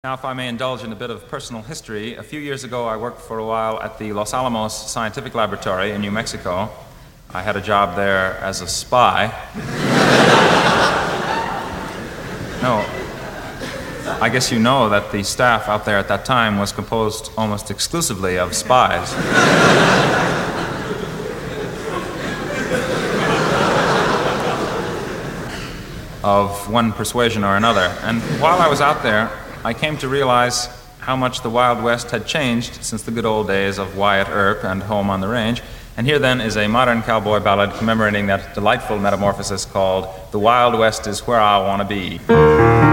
Now, if I may indulge in a bit of personal history, a few years ago I worked for a while at the Los Alamos Scientific Laboratory in New Mexico. I had a job there as a spy. No, I guess you know that the staff out there at that time was composed almost exclusively of spies. Of one persuasion or another. And while I was out there, I came to realize how much the Wild West had changed since the good old days of Wyatt Earp and Home on the Range. And here then is a modern cowboy ballad commemorating that delightful metamorphosis called "The Wild West is Where I Want to Be."